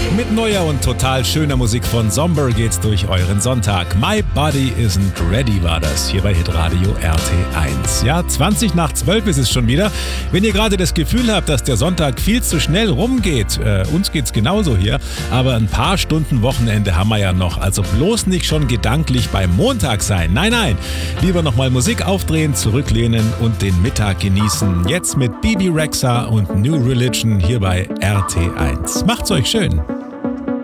Mit neuer und total schöner Musik von Zomber geht's durch euren Sonntag. My Body Isn't Ready war das hier bei Hitradio RT1. Ja, 20 nach 12 ist es schon wieder. Wenn ihr gerade das Gefühl habt, dass der Sonntag viel zu schnell rumgeht, uns geht's genauso hier, aber ein paar Stunden Wochenende haben wir ja noch. Also bloß nicht schon gedanklich beim Montag sein. Nein, nein. Lieber nochmal Musik aufdrehen, zurücklehnen und den Mittag genießen. Jetzt mit Bebe Rexha und New Religion hier bei RT1. Macht's euch schön.